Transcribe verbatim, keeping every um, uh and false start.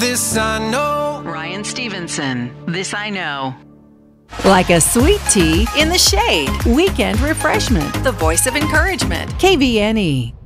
This I know. Ryan Stevenson, This I Know. Like a sweet tea in the shade. Weekend refreshment. The voice of encouragement. K V N E.